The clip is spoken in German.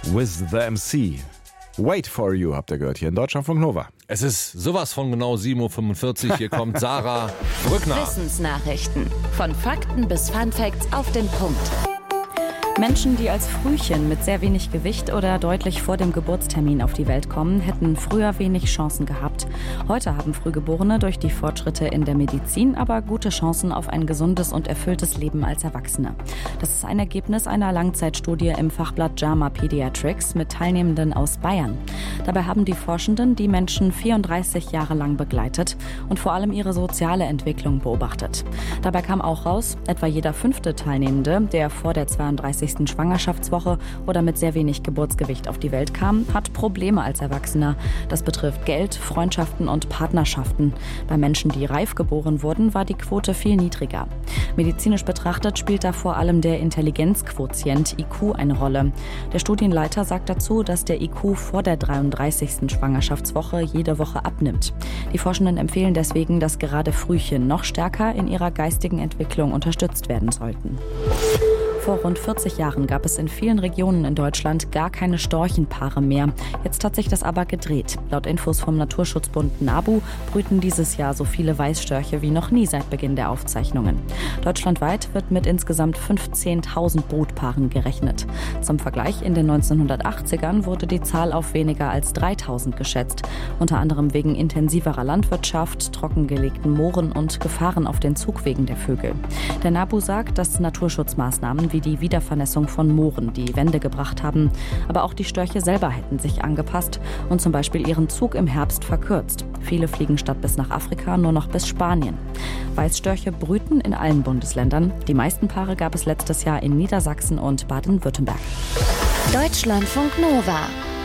with the MC. Wait for you, habt ihr gehört, hier in Deutschlandfunk Nova. Es ist sowas von genau 7.45 Uhr. Hier kommt Sarah Brückner. Wissensnachrichten. Von Fakten bis Funfacts auf den Punkt. Menschen, die als Frühchen mit sehr wenig Gewicht oder deutlich vor dem Geburtstermin auf die Welt kommen, hätten früher wenig Chancen gehabt. Heute haben Frühgeborene durch die Fortschritte in der Medizin aber gute Chancen auf ein gesundes und erfülltes Leben als Erwachsene. Das ist ein Ergebnis einer Langzeitstudie im Fachblatt JAMA Pediatrics mit Teilnehmenden aus Bayern. Dabei haben die Forschenden die Menschen 34 Jahre lang begleitet und vor allem ihre soziale Entwicklung beobachtet. Dabei kam auch raus, etwa jeder 5. Teilnehmende, der vor der 32. Schwangerschaftswoche oder mit sehr wenig Geburtsgewicht auf die Welt kam, hat Probleme als Erwachsener. Das betrifft Geld, Freundschaften und Partnerschaften. Bei Menschen, die reif geboren wurden, war die Quote viel niedriger. Medizinisch betrachtet spielt da vor allem der Intelligenzquotient IQ eine Rolle. Der Studienleiter sagt dazu, dass der IQ vor der 33. Schwangerschaftswoche jede Woche abnimmt. Die Forschenden empfehlen deswegen, dass gerade Frühchen noch stärker in ihrer geistigen Entwicklung unterstützt werden sollten. Vor rund 40 Jahren gab es in vielen Regionen in Deutschland gar keine Storchenpaare mehr. Jetzt hat sich das aber gedreht. Laut Infos vom Naturschutzbund NABU brüten dieses Jahr so viele Weißstörche wie noch nie seit Beginn der Aufzeichnungen. Deutschlandweit wird mit insgesamt 15.000 Brutpaaren gerechnet. Zum Vergleich, in den 1980ern wurde die Zahl auf weniger als 3.000 geschätzt. Unter anderem wegen intensiverer Landwirtschaft, trockengelegten Mooren und Gefahren auf den Zugwegen der Vögel. Der NABU sagt, dass Naturschutzmaßnahmen wie die Wiedervernässung von Mooren die Wende gebracht haben. Aber auch die Störche selber hätten sich angepasst und zum Beispiel ihren Zug im Herbst verkürzt. Viele fliegen statt bis nach Afrika nur noch bis Spanien. Weißstörche brüten in allen Bundesländern. Die meisten Paare gab es letztes Jahr in Niedersachsen und Baden-Württemberg. Deutschlandfunk Nova.